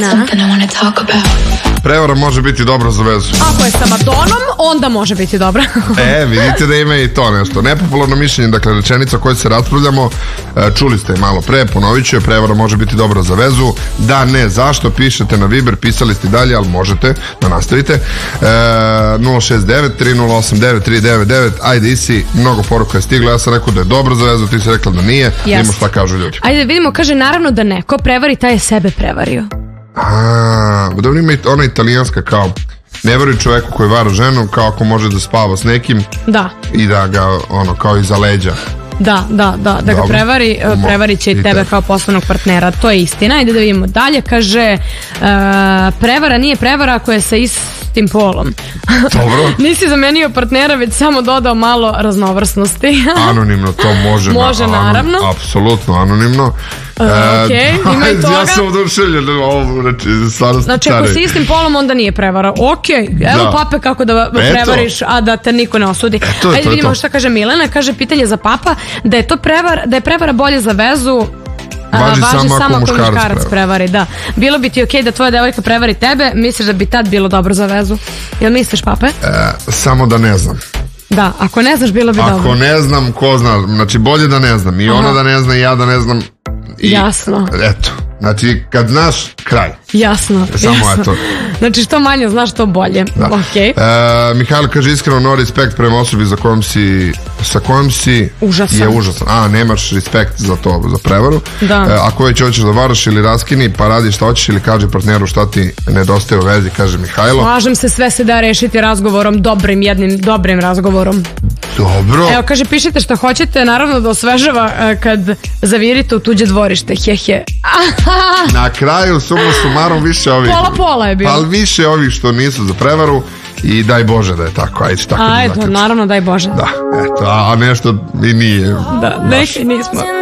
Prevara može biti dobra za vezu. Ako je sa Madonom, onda može biti dobra. Vidite da ima i to nešto. Nepopularno mišljenje, dakle rečenica o kojoj se raspravljamo, čuli ste malo pre, ponovit ću je, prevara može biti dobra za vezu. Da, ne, zašto? Pišete na Viber, pisali ste dalje, ali možete da nastavite. 069-3089-399. Ajde, Isi, mnogo poruka je stigla, ja sam rekao da je dobro za vezu, ti si rekla da nije, vidimo šta kažu ljudi. Ajde vidimo, kaže naravno da neko prevari, taj je sebe prevario. Dobro, ima ona italijanska kao ne veruj čoveku koji vara ženu, kao ako može da spava s nekim i da ga ono kao iza leđa. Da ga prevari će i tebe kao poslovnog partnera, to je istina. Ajde da vidimo dalje, kaže prevara nije prevara ako je sa istim polom. Dobro. Nisi zamenio partnera, već samo dodao malo raznovrsnosti. Anonimno to može. Može, naravno. Apsolutno anonimno. Ima i toga. Ja sam oduševljen ovo, znači ako si istim polom onda nije prevara. Evo pape kako da prevariš, a da te niko ne osudi. Ajde vidimo šta kaže Milena. Kaže pitanje za papa, da je prevara bolje za vezu. Važi samo ako muškarac prevari, da. Bilo bi ti okej da tvoja devojka prevari tebe, misliš da bi tad bilo dobro za vezu? Jel misliš, pape? Samo da ne znam. Da, ako ne znaš bilo bi dobro. Ako ne znam, ko zna, znači bolje da ne znam. I ona da ne zna i ja da ne znam. Jasno. Eto, znači kad znaš, kraj. Jasno. Samo eto. Znači što manje znaš, to bolje. Mihajlo kaže iskreno no respekt prema osobi sa kojom si užasan. Je užasan. Nemaš respekt za to, za prevaru. Ako već hoćeš da varaš ili raskini, pa radi šta hoćeš ili kaži partneru šta ti nedostaje u vezi, kaže Mihajlo. Slažem se, sve se da rešiti razgovorom, jednim dobrim razgovorom. Dobro. Evo, kaže, pišite što hoćete, naravno da osvežava kad zavirite u tuđe dvorište, hehe. Na kraju, suma sumarom, više ovih. Pola je bilo. Ali više ovih što nisu za prevaru i daj Bože da je tako. Naravno, daj Bože. Da, eto, a nešto i nije. Da, neki nismo.